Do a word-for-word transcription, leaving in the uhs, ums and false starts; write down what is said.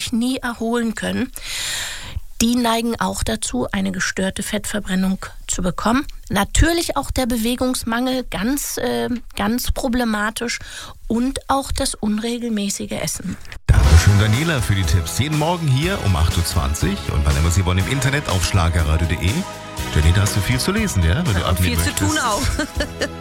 sich nie erholen können. Die neigen auch dazu, eine gestörte Fettverbrennung zu bekommen. Natürlich auch der Bewegungsmangel, ganz, äh, ganz problematisch, und auch das unregelmäßige Essen. Dankeschön, Daniela, für die Tipps. Jeden Morgen hier um acht Uhr zwanzig und wann immer Sie wollen im Internet auf schlagerradio punkt de. Jenny, da hast du viel zu lesen, ja? Wenn du Und viel abnehmen zu tun möchtest. auch.